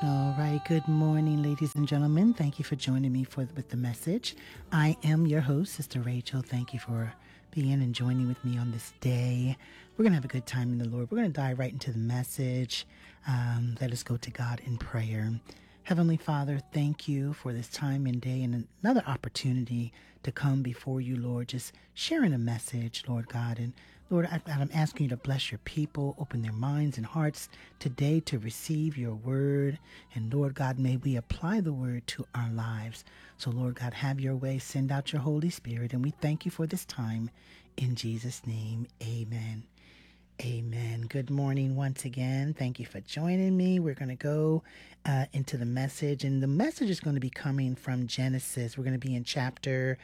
All right. Good morning, ladies and gentlemen. Thank you for joining me with the message. I am your host, Sister Rachel. Thank you for being and joining with me on this day. We're going to have a good time in the Lord. We're going to dive right into the message. Let us go to God in prayer. Heavenly Father, thank you for this time and day and another opportunity to come before you, Lord, just sharing a message, Lord God. And Lord, I'm asking you to bless your people, open their minds and hearts today to receive your word. And Lord God, may we apply the word to our lives. So Lord God, have your way. Send out your Holy Spirit. And we thank you for this time. In Jesus' name, amen. Amen. Good morning once again. Thank you for joining me. We're going to go into the message, and the message is going to be coming from Genesis. We're going to be in chapter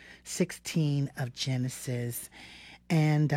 16 of Genesis. And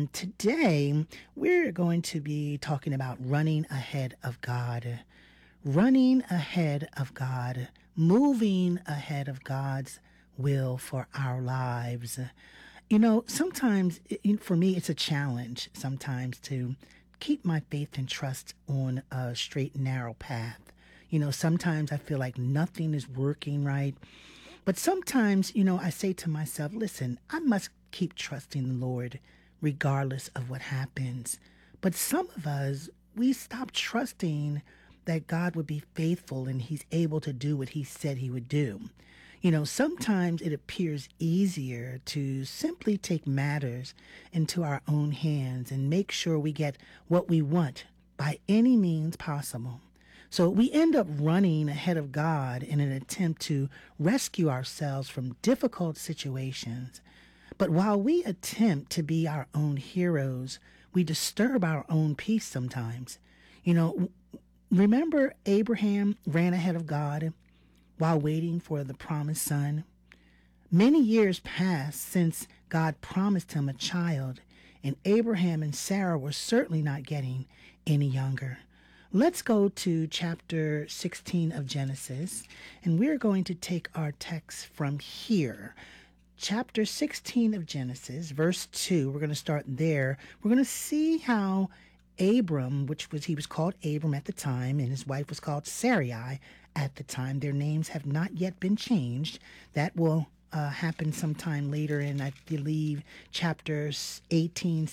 today we're going to be talking about running ahead of God. Running ahead of God, moving ahead of God's will for our lives. You know, sometimes for me, it's a challenge sometimes to keep my faith and trust on a straight and narrow path. You know, sometimes I feel like nothing is working right. But sometimes, you know, I say to myself, listen, I must keep trusting the Lord regardless of what happens. But some of us, we stop trusting that God would be faithful and he's able to do what he said he would do. You know, sometimes it appears easier to simply take matters into our own hands and make sure we get what we want by any means possible. So we end up running ahead of God in an attempt to rescue ourselves from difficult situations. But while we attempt to be our own heroes, we disturb our own peace sometimes. You know, remember Abraham ran ahead of God while waiting for the promised son? Many years passed since God promised him a child, and Abraham and Sarah were certainly not getting any younger. Let's go to chapter 16 of Genesis, and we're going to take our text from here. Chapter 16 of Genesis, verse 2, we're going to start there. We're going to see how Abram, he was called Abram at the time, and his wife was called Sarai at the time. Their names have not yet been changed. That will happen sometime later in, I believe, chapter 18.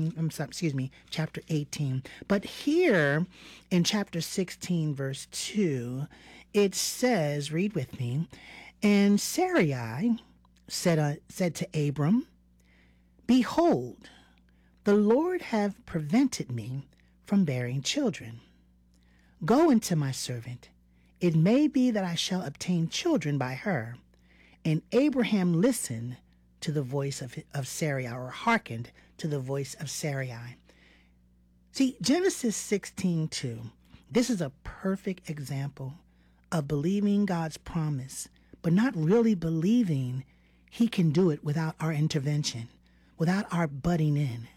But here in chapter 16, verse 2, it says, read with me, and Sarai said to Abram, "Behold, the Lord hath prevented me from bearing children. Go unto my servant. It may be that I shall obtain children by her." And Abraham listened to the voice of Sarai, or hearkened to the voice of Sarai. See, Genesis 16:2, this is a perfect example of believing God's promise, but not really believing he can do it without our intervention, without our butting in.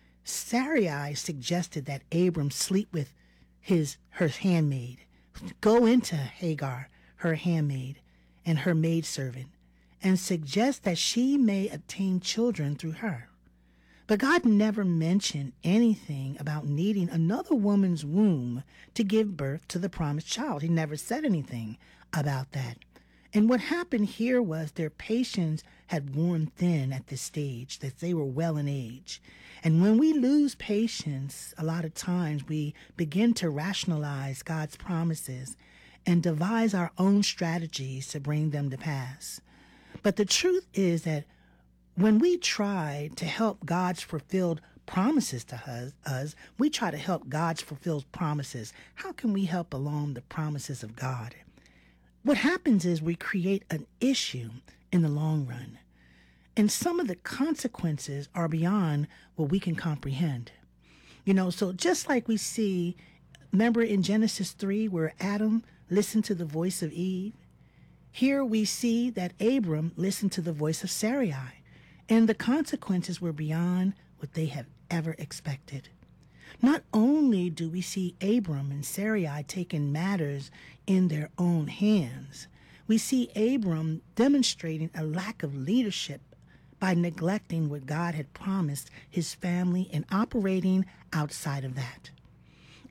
Sarai suggested that Abram sleep with her handmaid, go into Hagar, her handmaid, and her maidservant, and suggest that she may obtain children through her. But God never mentioned anything about needing another woman's womb to give birth to the promised child. He never said anything about that. And what happened here was their patience had worn thin at this stage, that they were well in age. And when we lose patience, a lot of times we begin to rationalize God's promises and devise our own strategies to bring them to pass. But the truth is that when we try to help God's fulfilled promises to us, we try to help God's fulfilled promises. How can we help along the promises of God? What happens is we create an issue in the long run, and some of the consequences are beyond what we can comprehend. You know, so just like we see, remember in Genesis 3 where Adam listened to the voice of Eve, here we see that Abram listened to the voice of Sarai, and the consequences were beyond what they have ever expected. Not only do we see Abram and Sarai taking matters in their own hands, we see Abram demonstrating a lack of leadership by neglecting what God had promised his family and operating outside of that.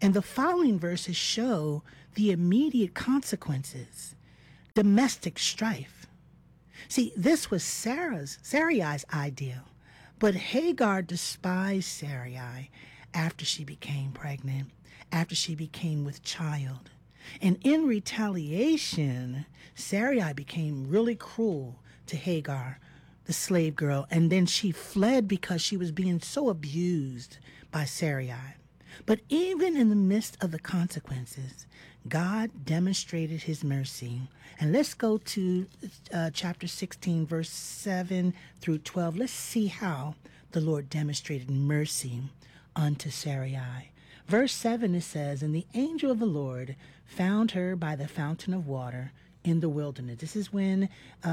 And the following verses show the immediate consequences: domestic strife. See, this was Sarai's ideal, but Hagar despised Sarai after she became pregnant, after she became with child. And in retaliation, Sarai became really cruel to Hagar, the slave girl, and then she fled because she was being so abused by Sarai. But even in the midst of the consequences, God demonstrated his mercy. And let's go to chapter 16, verse 7 through 12. Let's see how the Lord demonstrated mercy unto Sarai. Verse 7, it says, "And the angel of the Lord found her by the fountain of water in the wilderness." This is when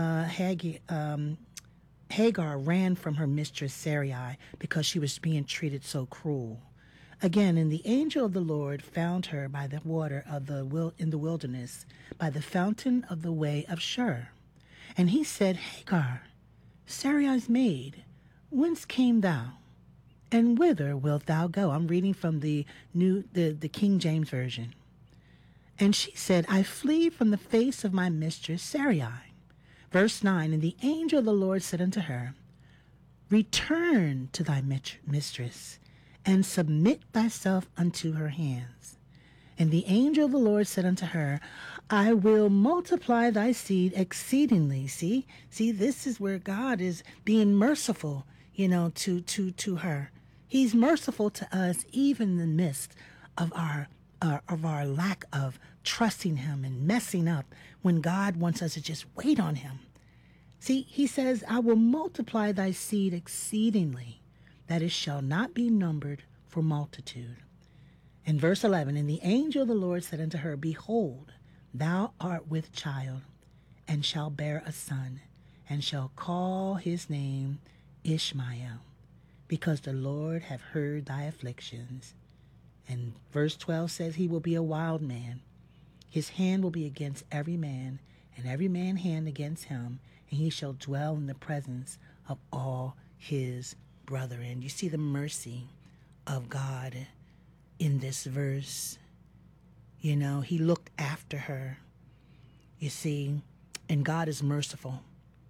Hagar ran from her mistress Sarai because she was being treated so cruel. Again, and the angel of the Lord found her by the water of in the wilderness, by the fountain of the way of Shur. And he said, "Hagar, Sarai's maid, whence came thou? And whither wilt thou go?" I'm reading from the King James Version. And she said, "I flee from the face of my mistress Sarai." Verse 9, "And the angel of the Lord said unto her, Return to thy mistress, and submit thyself unto her hands. And the angel of the Lord said unto her, I will multiply thy seed exceedingly." See, this is where God is being merciful, to her. He's merciful to us even in the midst of our lack of trusting him and messing up when God wants us to just wait on him. See, he says, "I will multiply thy seed exceedingly, that it shall not be numbered for multitude." In verse 11, "And the angel of the Lord said unto her, Behold, thou art with child, and shall bear a son, and shall call his name Ishmael, because the Lord hath heard thy afflictions." And verse 12 says, "He will be a wild man. His hand will be against every man, and every man's hand against him, and he shall dwell in the presence of all his brethren." You see the mercy of God in this verse. He looked after her. You see, and God is merciful.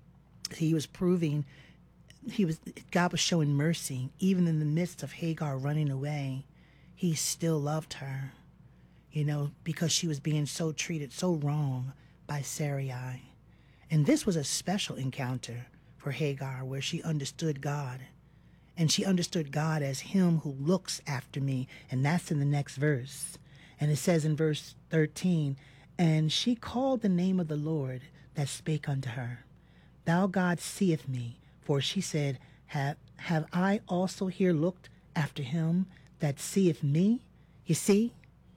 God was showing mercy even in the midst of Hagar running away. He still loved her, because she was being treated so wrong by Sarai. And this was a special encounter for Hagar, where she understood God. And she understood God as him who looks after me. And that's in the next verse. And it says in verse 13, "And she called the name of the Lord that spake unto her, Thou God seeth me. For she said, Have I also here looked after him that seeth me?" You see?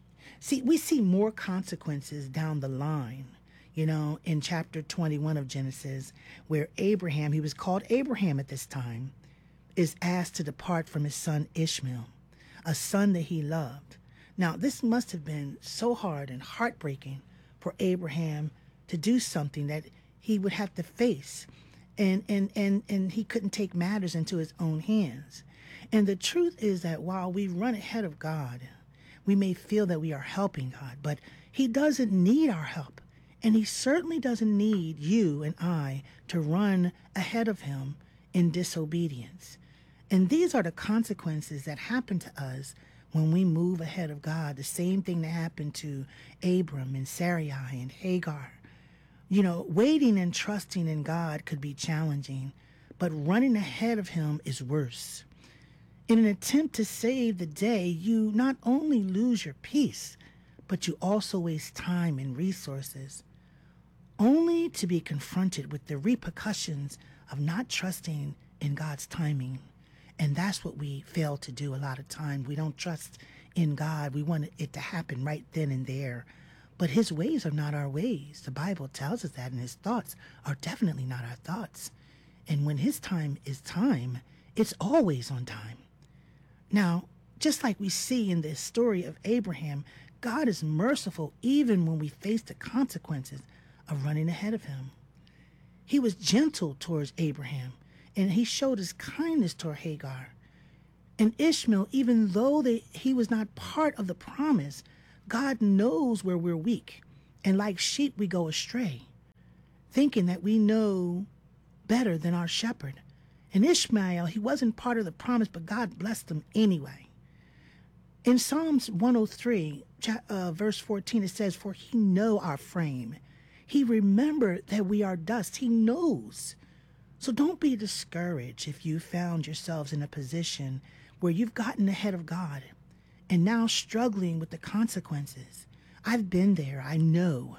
We see more consequences down the line, in chapter 21 of Genesis, where Abraham, he was called Abraham at this time, is asked to depart from his son Ishmael, a son that he loved. Now, this must have been so hard and heartbreaking for Abraham to do something that he would have to face, and he couldn't take matters into his own hands. And the truth is that while we run ahead of God, we may feel that we are helping God, but he doesn't need our help. And he certainly doesn't need you and I to run ahead of him in disobedience. And these are the consequences that happen to us when we move ahead of God. The same thing that happened to Abram and Sarai and Hagar. Waiting and trusting in God could be challenging, but running ahead of him is worse. In an attempt to save the day, you not only lose your peace, but you also waste time and resources, only to be confronted with the repercussions of not trusting in God's timing. And that's what we fail to do a lot of times. We don't trust in God. We want it to happen right then and there. But his ways are not our ways. The Bible tells us that, and his thoughts are definitely not our thoughts. And when his time is time, it's always on time. Now, just like we see in this story of Abraham, God is merciful even when we face the consequences of running ahead of him. He was gentle towards Abraham, and he showed his kindness toward Hagar. And Ishmael, even though he was not part of the promise, God knows where we're weak. And like sheep, we go astray, thinking that we know better than our shepherd. And Ishmael, he wasn't part of the promise, but God blessed him anyway. In Psalms 103, verse 14, it says, "For he know our frame. He remembered that we are dust." He knows. So don't be discouraged if you found yourselves in a position where you've gotten ahead of God and now struggling with the consequences. I've been there. I know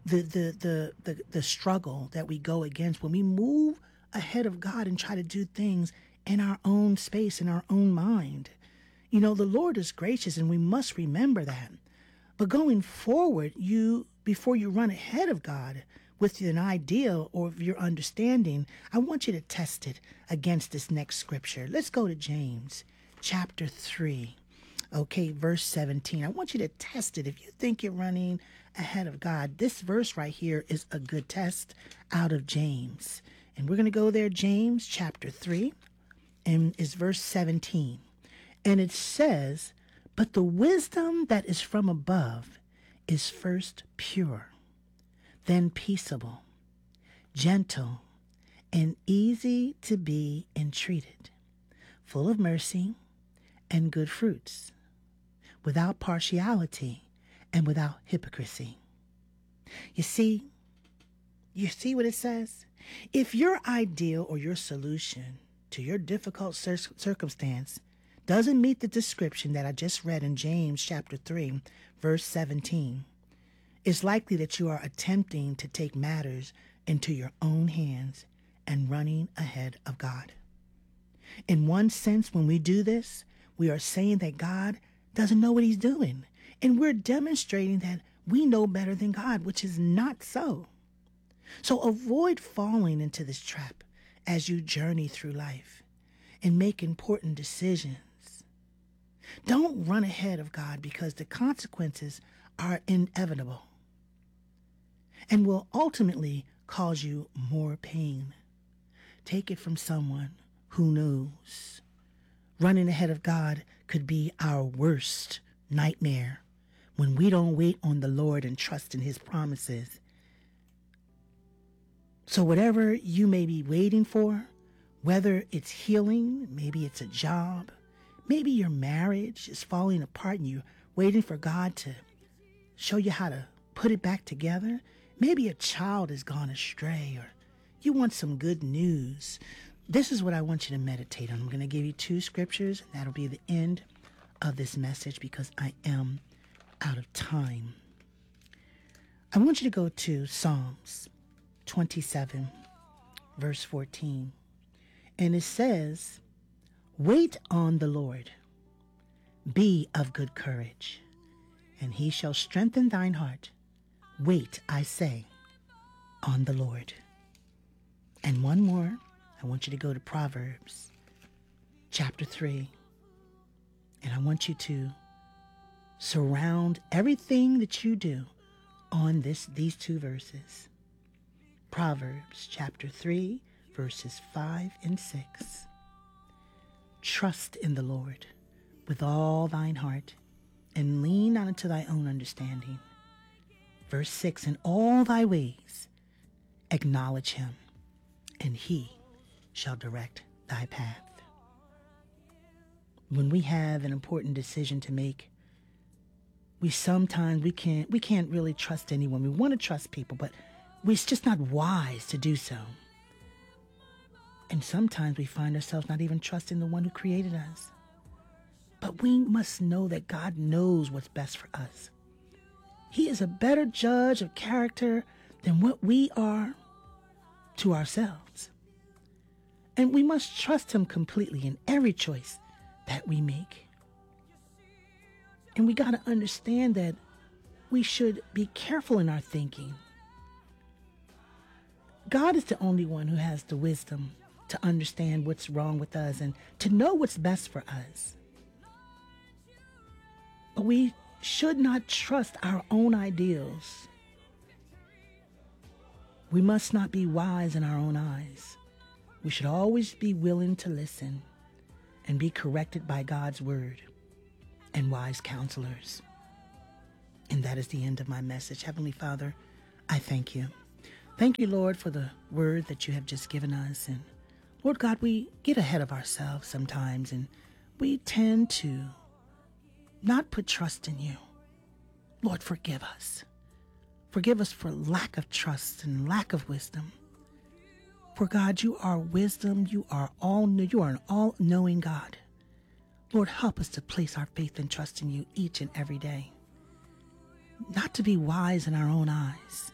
the struggle that we go against when we move ahead of God and try to do things in our own space, in our own mind. You know, the Lord is gracious, and we must remember that. But going forward, before you run ahead of God with an idea or your understanding, I want you to test it against this next scripture. Let's go to James chapter 3. Okay, verse 17. I want you to test it. If you think you're running ahead of God, this verse right here is a good test out of James. And we're going to go there, James chapter 3, and it's verse 17. And it says, "But the wisdom that is from above is first pure, then peaceable, gentle, and easy to be entreated, full of mercy and good fruits, without partiality and without hypocrisy." You see what it says? If your ideal or your solution to your difficult circumstance doesn't meet the description that I just read in James chapter 3, verse 17, it's likely that you are attempting to take matters into your own hands and running ahead of God. In one sense, when we do this, we are saying that God doesn't know what he's doing, and we're demonstrating that we know better than God, which is not so. So avoid falling into this trap as you journey through life and make important decisions. Don't run ahead of God, because the consequences are inevitable and will ultimately cause you more pain. Take it from someone who knows. Running ahead of God could be our worst nightmare when we don't wait on the Lord and trust in his promises. So whatever you may be waiting for, whether it's healing, maybe it's a job, maybe your marriage is falling apart and you're waiting for God to show you how to put it back together. Maybe a child has gone astray, or you want some good news. This is what I want you to meditate on. I'm going to give you 2 scriptures, and that'll be the end of this message because I am out of time. I want you to go to Psalms 27, verse 14. And it says, "Wait on the Lord, be of good courage, and he shall strengthen thine heart. Wait, I say, on the Lord." And one more, I want you to go to Proverbs chapter 3, and I want you to surround everything that you do on these 2 verses. Proverbs chapter 3, verses 5 and 6. "Trust in the Lord with all thine heart, and lean not unto thy own understanding." Verse 6, "In all thy ways acknowledge him, and he shall direct thy path." When we have an important decision to make, we can't really trust anyone. We want to trust people, but it's just not wise to do so. And sometimes we find ourselves not even trusting the one who created us. But we must know that God knows what's best for us. He is a better judge of character than what we are to ourselves. And we must trust him completely in every choice that we make. And we got to understand that we should be careful in our thinking. God is the only one who has the wisdom to understand what's wrong with us and to know what's best for us. But we should not trust our own ideals. We must not be wise in our own eyes. We should always be willing to listen and be corrected by God's word and wise counselors. And that is the end of my message. Heavenly Father, I thank you. Thank you, Lord, for the word that you have just given us. And Lord God, we get ahead of ourselves sometimes, and we tend to not put trust in you. Lord, forgive us. Forgive us for lack of trust and lack of wisdom. For God, you are wisdom. You are an all-knowing God. Lord, help us to place our faith and trust in you each and every day. Not to be wise in our own eyes,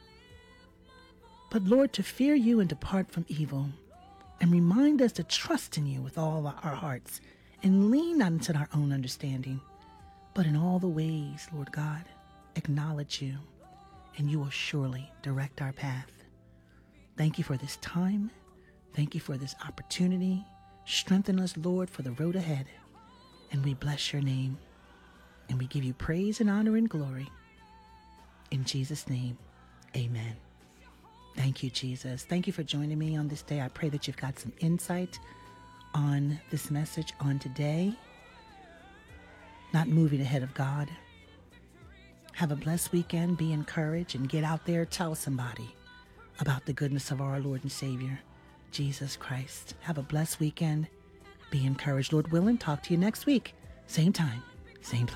but Lord, to fear you and depart from evil, and remind us to trust in you with all our hearts and lean not into our own understanding, but in all the ways, Lord God, acknowledge you, and you will surely direct our path. Thank you for this time. Thank you for this opportunity. Strengthen us, Lord, for the road ahead. And we bless your name. And we give you praise and honor and glory. In Jesus' name, amen. Thank you, Jesus. Thank you for joining me on this day. I pray that you've got some insight on this message on today. Not moving ahead of God. Have a blessed weekend. Be encouraged and get out there. Tell somebody about the goodness of our Lord and Savior, Jesus Christ. Have a blessed weekend. Be encouraged. Lord willing, talk to you next week. Same time, same place.